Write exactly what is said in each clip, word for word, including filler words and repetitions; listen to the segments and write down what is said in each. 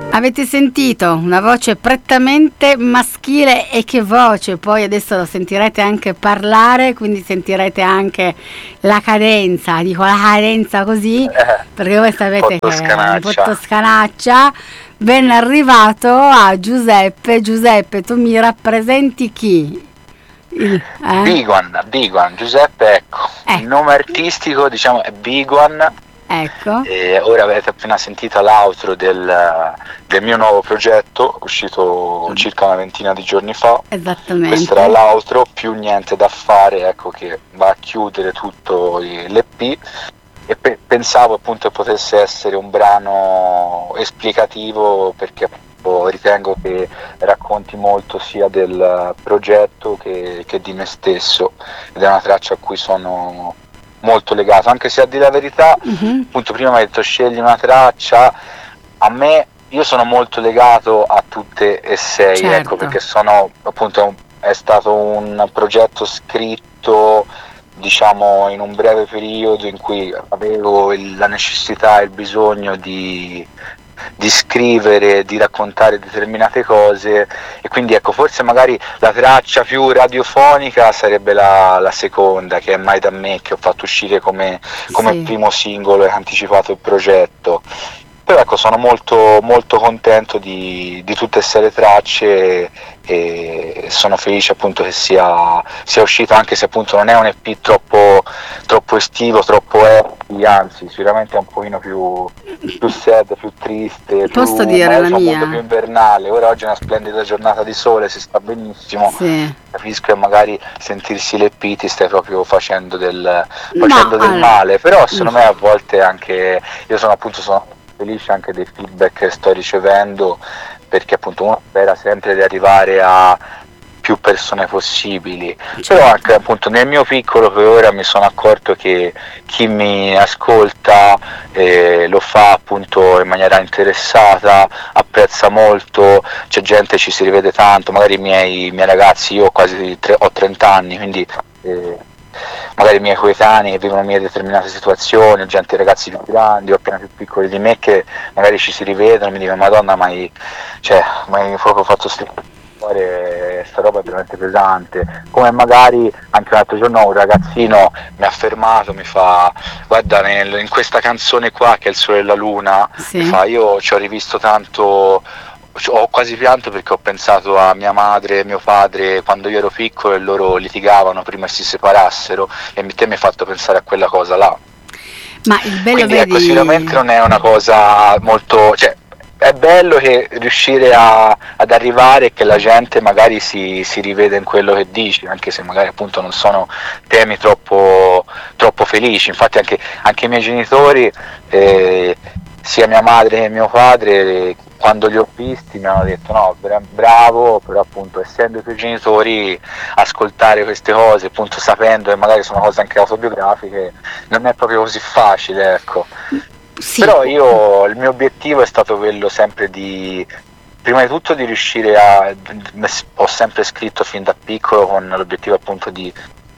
Avete sentito una voce prettamente maschile, e che voce, poi adesso lo sentirete anche parlare, quindi sentirete anche la cadenza, dico la cadenza così, Eh, perché voi sapete che è un po' Toscanaccia. toscanaccia. Ben arrivato a Giuseppe. Giuseppe, tu mi rappresenti chi? Il, eh? Biguan, Biguan, Giuseppe, ecco, Ecco. il nome artistico diciamo è Biguan. Ecco. E ora avete appena sentito l'outro del, del mio nuovo progetto, uscito circa una ventina di giorni fa. Esattamente. Questo era l'outro, più niente da fare, ecco, che va a chiudere tutto l'E P, e pe- pensavo appunto che potesse essere un brano esplicativo, perché appunto ritengo che racconti molto sia del progetto che, che di me stesso, ed è una traccia a cui sono molto legato, anche se, a dire la verità, Mhm. appunto prima mi hai detto scegli una traccia. A me, io sono molto legato a tutte e sei, Certo. ecco, perché sono appunto, è stato un progetto scritto diciamo in un breve periodo in cui avevo il- la necessità e il bisogno di di scrivere, di raccontare determinate cose, e quindi ecco, forse magari la traccia più radiofonica sarebbe la, la seconda, che è Mai da me, che ho fatto uscire come, come Sì. primo singolo e anticipato il progetto. Però ecco, sono molto, molto contento di, di tutte e sei le tracce, e sono felice appunto che sia, sia uscito, anche se appunto non è un E P troppo, troppo estivo, troppo happy, anzi sicuramente è un pochino più, più sad, più triste, Posso più, dire magari la c'è un mia? mondo più invernale. Ora oggi è una splendida giornata di sole, si sta benissimo. Sì. Capisco che magari sentirsi l'E P ti stai proprio facendo del, facendo No, del allora- male, però secondo me a volte anche, io sono appunto sono felice anche dei feedback che sto ricevendo, perché appunto uno spera sempre di arrivare a più persone possibili. Però anche appunto nel mio piccolo per ora mi sono accorto che chi mi ascolta eh, lo fa appunto in maniera interessata, apprezza molto, c'è gente, ci si rivede tanto, magari i miei, i miei ragazzi, io ho quasi tre, ho trenta anni, quindi eh, magari i miei coetanei che vivono mie determinate situazioni, gente, ragazzi più grandi o appena più piccoli di me, che magari ci si rivedono e mi dicono Madonna, ma hai, cioè, ma hai proprio fatto fare sta roba è veramente pesante. Come magari anche l'altro giorno un ragazzino mi ha fermato, mi fa guarda, nel, in questa canzone qua che è Il sole e la luna, Sì. mi fa io ci ho rivisto tanto, ho quasi pianto perché ho pensato a mia madre e mio padre quando io ero piccolo e loro litigavano prima che si separassero, e te mi hai fatto pensare a quella cosa là. Ma il bello, Quindi vedi, ecco, sicuramente non è una cosa molto, cioè è bello che riuscire a, ad arrivare e che la gente magari si, si rivede in quello che dici, anche se magari appunto non sono temi troppo, troppo felici. Infatti anche, anche i miei genitori, eh, sia mia madre che mio padre, eh, quando li ho visti mi hanno detto no, bra- bravo, però appunto essendo i tuoi genitori, ascoltare queste cose, appunto sapendo che magari sono cose anche autobiografiche, non è proprio così facile, ecco. sì. Però io, il mio obiettivo è stato quello sempre di, prima di tutto di riuscire a, ho sempre scritto fin da piccolo con l'obiettivo appunto di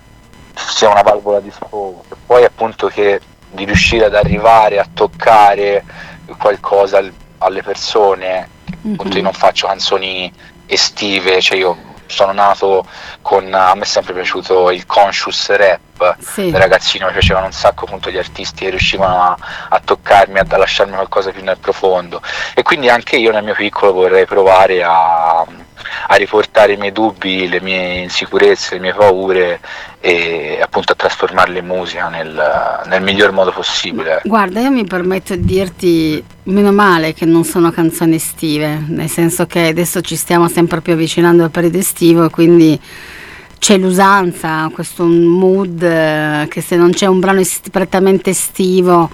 sia una valvola di sfogo, e poi appunto che di riuscire ad arrivare a toccare qualcosa al- alle persone. Appunto io non faccio canzoni estive, cioè io sono nato con, a me è sempre piaciuto il conscious rap, Sì. da ragazzino mi piacevano un sacco appunto gli artisti che riuscivano a, a toccarmi, a, a lasciarmi qualcosa più nel profondo, e quindi anche io nel mio piccolo vorrei provare a, a riportare i miei dubbi, le mie insicurezze, le mie paure, e appunto a trasformarle in musica nel, nel miglior modo possibile. Guarda, io mi permetto di dirti, meno male che non sono canzoni estive, nel senso che adesso ci stiamo sempre più avvicinando al periodo estivo, e quindi c'è l'usanza, questo mood, eh, che se non c'è un brano est- prettamente estivo,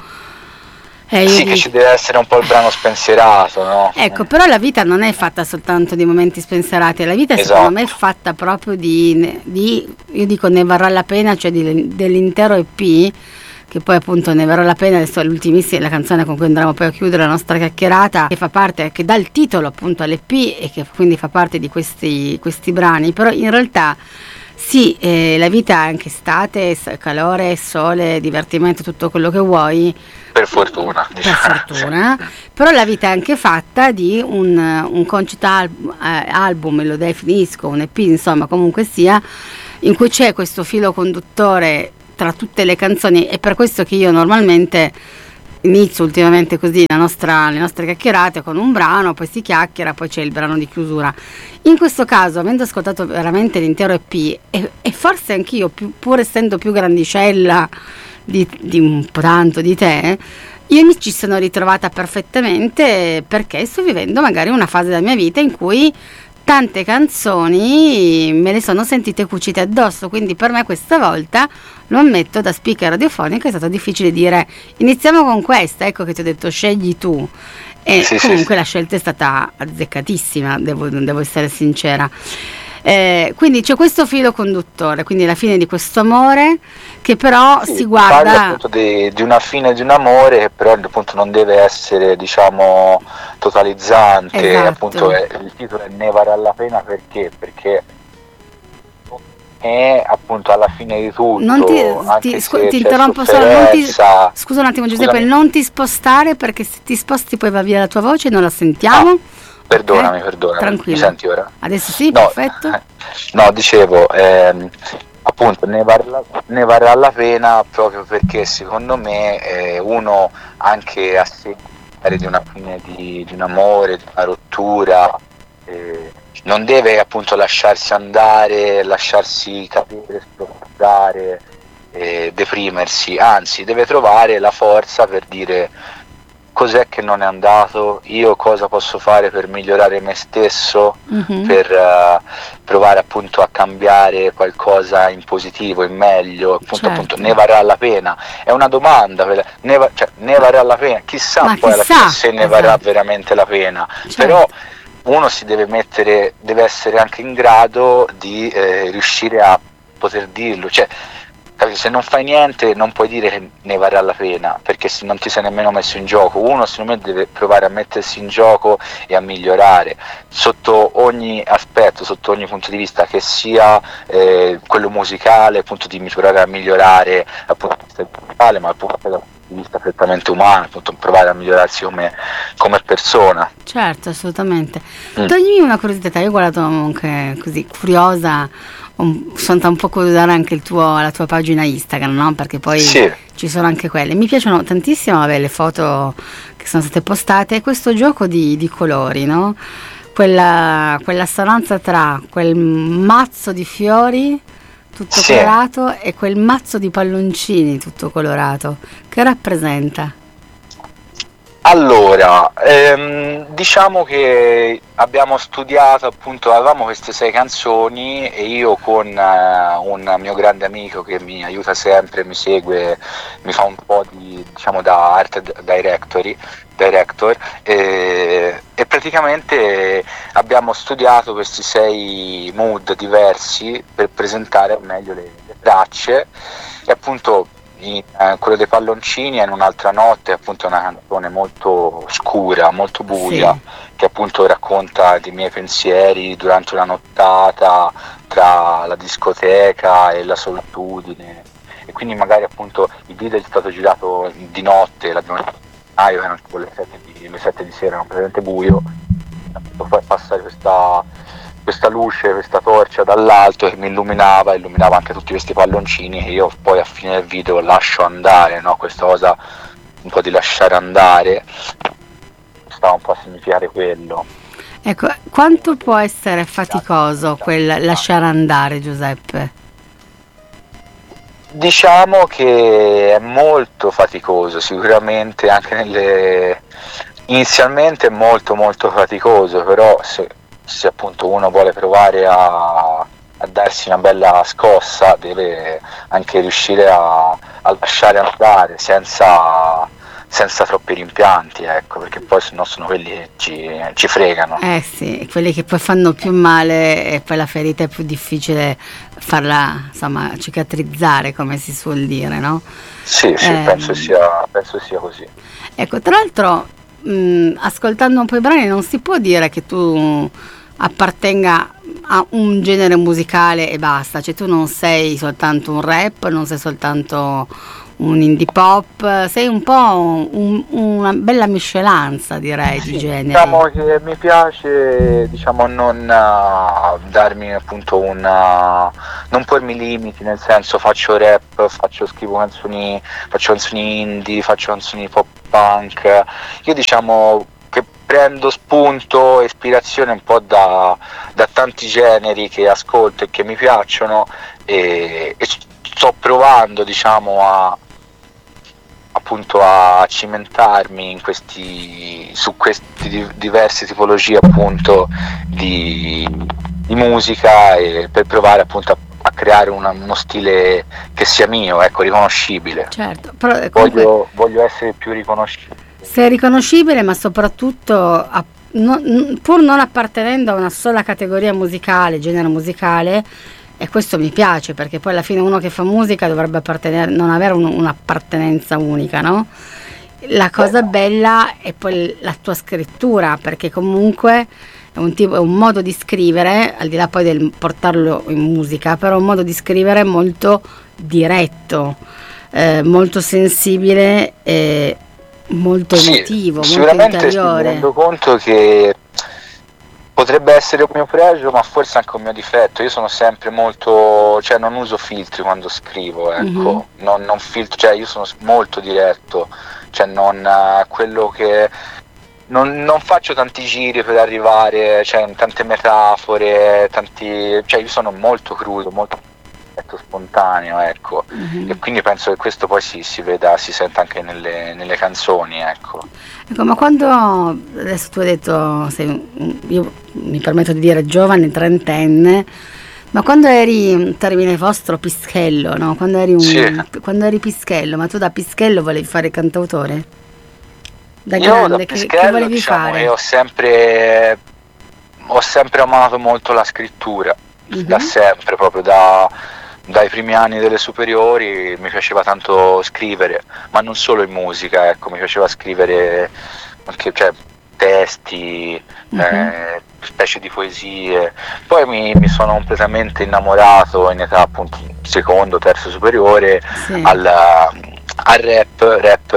eh, io Sì, dico- che ci deve essere un po' il brano spensierato, no? Ecco, però la vita non è fatta soltanto di momenti spensierati, la vita Esatto. secondo me è fatta proprio di, di io dico ne varrà la pena, cioè di- dell'intero E P, che poi appunto ne varrà la pena. Adesso è l'ultimissima, la canzone con cui andremo poi a chiudere la nostra chiacchierata, che fa parte, che dà il titolo appunto all'E P e che quindi fa parte di questi, questi brani, però in realtà Sì, eh, la vita è anche estate, s- calore, sole, divertimento, tutto quello che vuoi. Per fortuna, Per diciamo. fortuna, però la vita è anche fatta di un, un concept album, eh, album, lo definisco, un E P, insomma, comunque sia, in cui c'è questo filo conduttore tra tutte le canzoni. È per questo che io normalmente inizio ultimamente così la nostra, le nostre chiacchierate con un brano, poi si chiacchiera, poi c'è il brano di chiusura. In questo caso, avendo ascoltato veramente l'intero E P, e, e forse anch'io, più, pur essendo più grandicella di, di un po' tanto di te, io mi ci sono ritrovata perfettamente, perché sto vivendo magari una fase della mia vita in cui tante canzoni me le sono sentite cucite addosso, quindi per me questa volta, lo ammetto, da speaker radiofonico è stato difficile dire iniziamo con questa, ecco che ti ho detto scegli tu, e Sì, sì, comunque sì. la scelta è stata azzeccatissima, devo, devo essere sincera. Eh, quindi c'è questo filo conduttore, quindi la fine di questo amore che però Sì, si parla guarda. appunto di, di una fine di un amore che però appunto non deve essere, diciamo, totalizzante. Esatto. Appunto è- il titolo è Ne varrà la pena perché? Perché è appunto alla fine di tutto, Non ti, anche ti, scu- se ti c'è interrompo solo, non ti, sofferenza. scusa un attimo Giuseppe, Scusami. non ti spostare perché se ti sposti poi va via la tua voce e non la sentiamo. Ah, perdonami, Ok? perdonami, Tranquillo. mi senti ora? Adesso sì, No, perfetto. no, dicevo, ehm, appunto ne varrà, ne varrà la pena proprio perché secondo me eh, uno anche a seguito di una fine di, di un amore, di una rottura, eh, non deve appunto lasciarsi andare, lasciarsi capire, sprofondare, eh, deprimersi, anzi deve trovare la forza per dire cos'è che non è andato, io cosa posso fare per migliorare me stesso, Mhm. per uh, provare appunto a cambiare qualcosa in positivo, in meglio, appunto, Certo. appunto ne varrà la pena? È una domanda, ne, va- cioè, ne varrà la pena? Chissà Ma poi alla chissà, fine se ne esatto. varrà veramente la pena, Certo. però uno si deve mettere, deve essere anche in grado di eh, riuscire a poter dirlo, cioè se non fai niente non puoi dire che ne varrà la pena, perché se non ti sei nemmeno messo in gioco. Uno secondo me deve provare a mettersi in gioco e a migliorare sotto ogni aspetto, sotto ogni punto di vista, che sia eh, quello musicale, appunto di provare a migliorare appunto dal punto di vista musicale, ma appunto dal punto di vista prettamente umano, appunto provare a migliorarsi come, come persona. Certo, assolutamente. Mm. Toglimi una curiosità, io ho guardato anche così curiosa, un, sono stata un po' curiosare anche il tuo, la tua pagina Instagram, no? Perché poi Sì. ci sono anche quelle. Mi piacciono tantissimo, vabbè, le foto che sono state postate e questo gioco di, di colori, no? Quella, quell'assonanza tra quel mazzo di fiori tutto Sì. colorato e quel mazzo di palloncini tutto colorato, che rappresenta? Allora, ehm, diciamo che abbiamo studiato, appunto, avevamo queste sei canzoni e io con eh, un mio grande amico che mi aiuta sempre, mi segue, mi fa un po' di, diciamo, da art directory, director, e, e praticamente abbiamo studiato questi sei mood diversi per presentare al meglio le, le tracce e appunto in, eh, quello dei palloncini è In un'altra notte, appunto è una canzone molto scura, molto buia, Sì. che appunto racconta dei miei pensieri durante una nottata tra la discoteca e la solitudine, e quindi magari appunto il video è stato girato di notte, l'abbiamo fatto che erano tipo le sette di, le sette di sera, era completamente buio, appunto far passare questa questa luce, questa torcia dall'alto che mi illuminava, illuminava anche tutti questi palloncini che io poi a fine del video lascio andare, no? Questa cosa un po' di lasciare andare stava un po' a significare quello. Ecco, quanto può essere faticoso quel lasciare andare, Giuseppe? Diciamo che è molto faticoso, sicuramente anche nelle inizialmente è molto molto faticoso, però se se appunto uno vuole provare a, a darsi una bella scossa deve anche riuscire a, a lasciare andare senza, senza troppi rimpianti, ecco, perché poi sennò sono quelli che ci, ci fregano. Eh sì, quelli che poi fanno più male e poi la ferita è più difficile farla, insomma, cicatrizzare, come si suol dire, no? Sì, sì, Eh, penso sia, penso sia così. Ecco, tra l'altro, mh, ascoltando un po' i brani non si può dire che tu appartenga a un genere musicale e basta, cioè tu non sei soltanto un rap, non sei soltanto un indie pop, sei un po' un, una bella miscelanza, direi, sì, di generi. Diciamo che mi piace, diciamo, non uh, darmi appunto una, non pormi limiti, nel senso faccio rap, faccio scrivo canzoni, faccio canzoni indie, faccio canzoni pop punk. Io diciamo che prendo spunto, ispirazione un po' da, da tanti generi che ascolto e che mi piacciono, e, e sto provando, diciamo, a appunto a cimentarmi in questi, su queste di, diverse tipologie appunto di, di musica, e per provare appunto a, a creare una, uno stile che sia mio, ecco, riconoscibile. Certo, però comunque voglio, voglio essere più riconoscibile. Sei riconoscibile, ma soprattutto a, no, pur non appartenendo a una sola categoria musicale, genere musicale. E questo mi piace, perché poi alla fine uno che fa musica dovrebbe appartenere, non avere un, un'appartenenza unica, no? La cosa bella è poi la tua scrittura, perché comunque è un, tipo, è un modo di scrivere, al di là poi del portarlo in musica, però è un modo di scrivere molto diretto, eh, molto sensibile e molto emotivo, sì, molto sicuramente interiore. Sì, mi rendo conto che potrebbe essere un mio pregio, ma forse anche un mio difetto. Io sono sempre molto, cioè non uso filtri quando scrivo, ecco, mm-hmm. non, non filtro, cioè io sono molto diretto, cioè non uh, quello che non, non faccio tanti giri per arrivare, cioè tante metafore, tanti, cioè io sono molto crudo, molto spontaneo, ecco, mm-hmm. e quindi penso che questo poi si, si veda, si senta anche nelle, nelle canzoni, ecco. Ecco, ma quando, adesso tu hai detto, sei, io mi permetto di dire giovane, trentenne, ma quando eri, termine vostro, pischello, no? Quando eri, un, sì. quando eri pischello, ma tu da pischello volevi fare cantautore? Da io grande, da che, pischello, che volevi diciamo, fare? Io ho sempre, ho sempre amato molto la scrittura, mm-hmm. da sempre, proprio da... dai primi anni delle superiori mi piaceva tanto scrivere, ma non solo in musica, ecco, mi piaceva scrivere anche, cioè, testi, uh-huh. eh, specie di poesie. Poi mi, mi sono completamente innamorato in età appunto secondo, terzo superiore, sì. al, al rap, rap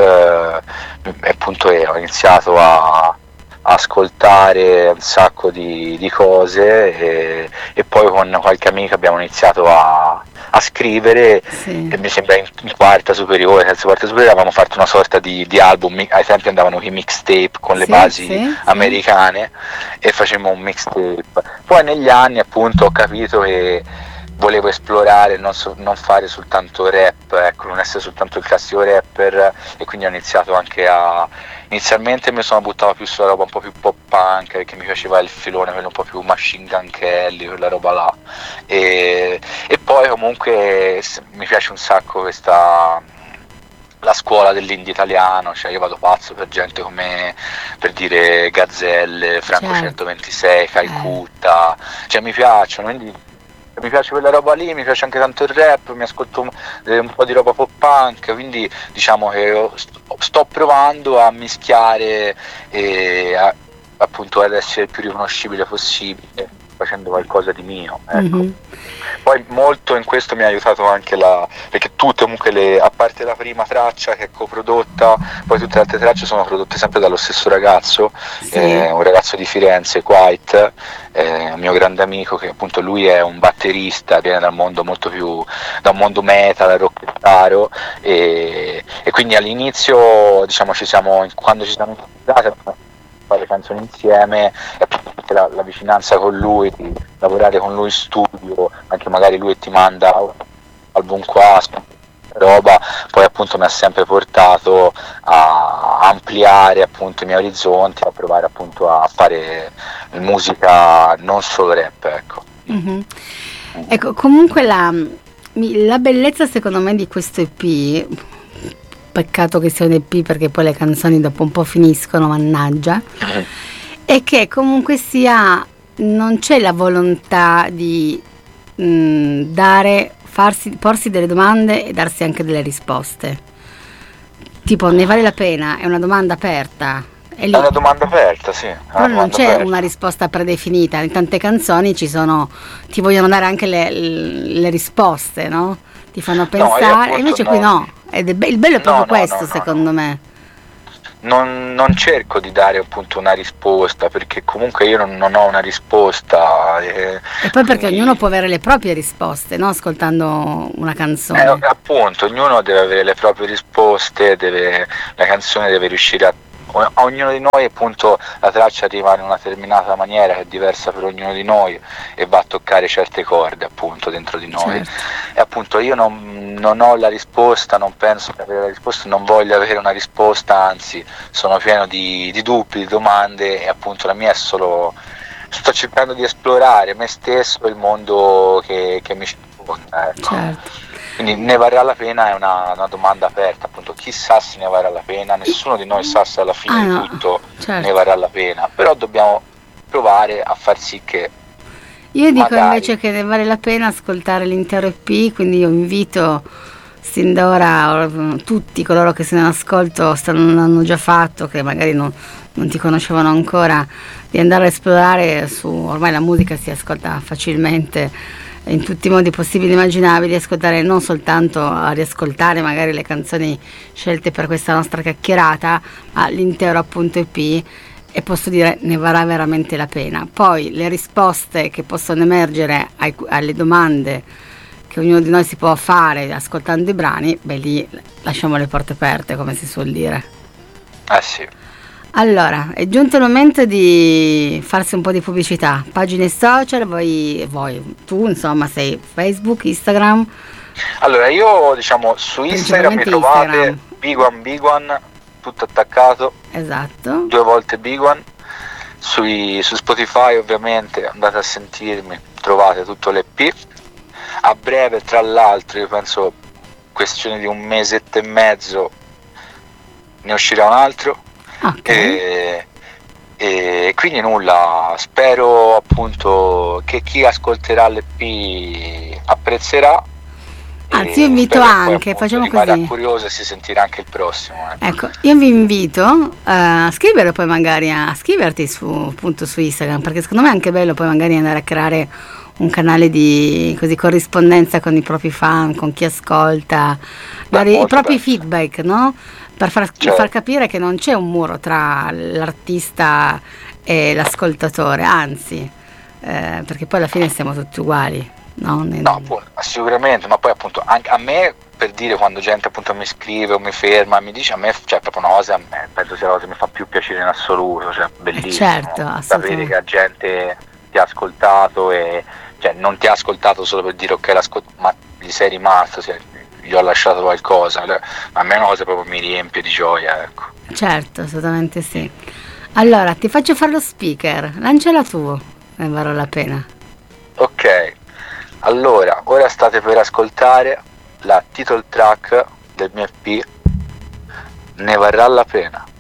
eh, appunto eh, ho iniziato a ascoltare un sacco di, di cose, e, e poi con qualche amica abbiamo iniziato a, a scrivere, sì. E mi sembra in, in quarta superiore, terza quarta superiore avevamo fatto una sorta di, di album, ai tempi andavano i mixtape con le sì, basi sì, americane, sì. E facemmo un mixtape. Poi negli anni appunto ho capito che volevo esplorare, non, so, non fare soltanto rap, ecco, non essere soltanto il classico rapper, e quindi ho iniziato anche a... Inizialmente mi sono buttato più sulla roba un po' più pop punk, perché mi piaceva il filone, quello un po' più Machine Gun Kelly, quella roba là. E, e poi comunque mi piace un sacco questa... la scuola dell'indie italiano, cioè io vado pazzo per gente come, per dire, Gazzelle, Franco certo. centoventisei, Calcutta, eh. cioè mi piacciono, quindi mi piace quella roba lì, mi piace anche tanto il rap, mi ascolto un, eh, un po' di roba pop punk, quindi diciamo che sto, sto provando a mischiare e a, appunto ad essere il più riconoscibile possibile, facendo qualcosa di mio, ecco. Mm-hmm. Poi molto in questo mi ha aiutato anche la, perché tutte comunque le, a parte la prima traccia che è coprodotta, poi tutte le altre tracce sono prodotte sempre dallo stesso ragazzo, sì. eh, un ragazzo di Firenze, White, eh, un mio grande amico, che appunto lui è un batterista, viene dal mondo molto più, da un mondo metal, rockettaro, e, e quindi all'inizio diciamo ci siamo, quando ci siamo incontrati, fare canzoni insieme, e la, la vicinanza con lui, di lavorare con lui in studio, anche magari lui ti manda album qua, roba, poi appunto mi ha sempre portato a ampliare appunto i miei orizzonti, a provare appunto a fare musica non solo rap, ecco. Mm-hmm. Ecco, comunque la, la bellezza secondo me di questo E P, peccato che sia un E P perché poi le canzoni dopo un po' finiscono, mannaggia, è che comunque sia non c'è la volontà di mh, dare, farsi, porsi delle domande e darsi anche delle risposte, tipo ne vale la pena, è una domanda aperta, È, lì. È una domanda aperta, sì. Però non c'è aperta. una risposta predefinita, in tante canzoni ci sono, ti vogliono dare anche le, le risposte, no? Ti fanno pensare, no, invece non... qui no, ed è be- il bello è proprio no, no, questo, no, no, secondo no. me. Non, non cerco di dare appunto una risposta, perché comunque io non, non ho una risposta. E, e poi perché quindi... ognuno può avere le proprie risposte, no? Ascoltando una canzone. Eh, appunto, ognuno deve avere le proprie risposte, deve, la canzone deve riuscire a, a ognuno di noi, appunto la traccia arriva in una determinata maniera che è diversa per ognuno di noi e va a toccare certe corde appunto dentro di noi. Certo. E appunto io non, non ho la risposta, non penso di avere la risposta, non voglio avere una risposta, anzi sono pieno di, di dubbi, di domande, e appunto la mia è solo, sto cercando di esplorare me stesso e il mondo che, che mi circonda, ecco. Certo. Quindi ne varrà la pena è una, una domanda aperta, appunto chissà se ne varrà la pena, nessuno di noi sa se alla fine Ah, di no. tutto Certo. ne varrà la pena, però dobbiamo provare a far sì che io dico magari... invece che ne vale la pena ascoltare l'intero E P, quindi io invito sin d'ora tutti coloro che se ne ascolto stanno, l'hanno già fatto, che magari non, non ti conoscevano ancora, di andare a esplorare su, ormai la musica si ascolta facilmente in tutti i modi possibili e immaginabili, ascoltare non soltanto a riascoltare magari le canzoni scelte per questa nostra chiacchierata, ma l'intero appunto E P, e posso dire ne varrà veramente la pena. Poi le risposte che possono emergere ai, alle domande che ognuno di noi si può fare ascoltando i brani, beh lì lasciamo le porte aperte, come si suol dire. Eh sì. Allora, è giunto il momento di farsi un po' di pubblicità, pagine social, voi, voi tu insomma sei Facebook, Instagram. Allora io diciamo su Instagram mi trovate Instagram. Biguan Biguan, tutto attaccato, Esatto. due volte Biguan. Sui, su Spotify ovviamente andate a sentirmi, trovate tutto l'E P. A breve, tra l'altro, io penso questione di un mesetto e mezzo ne uscirà un altro. Okay. E, e quindi nulla, spero appunto che chi ascolterà l'E P apprezzerà. Anzi, io invito anche, facciamo così. Rimarrà curioso e si sentirà anche il prossimo. Eh. Ecco, io vi invito uh, a scrivere poi magari, a scriverti su, appunto su Instagram, perché secondo me è anche bello poi magari andare a creare un canale di così corrispondenza con i propri fan, con chi ascolta, dare i propri bello. feedback, no? Per far, certo. far capire che non c'è un muro tra l'artista e l'ascoltatore, anzi, eh, perché poi alla fine siamo tutti uguali. No, nel... no, sicuramente, ma poi appunto anche a me, per dire, quando gente appunto mi scrive o mi ferma, mi dice, a me c'è cioè, proprio una cosa, a me penso sia la cosa che mi fa più piacere in assoluto, cioè bellissimo, certo, sapere che la gente ti ha ascoltato e cioè non ti ha ascoltato solo per dire ok l'ascolto, ma gli sei rimasto, cioè, gli ho lasciato qualcosa, a me è una cosa proprio mi riempie di gioia, ecco. Certo, assolutamente sì. Allora, ti faccio fare lo speaker, lanciala tu, ne varrà la pena. Ok, allora, ora state per ascoltare la title track del mio E P, Ne varrà la pena.